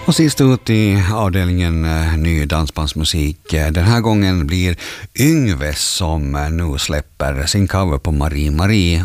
Och sist ut i avdelningen ny dansbandsmusik. Den här gången blir Yngve som nu släpper sin cover på Marie Marie.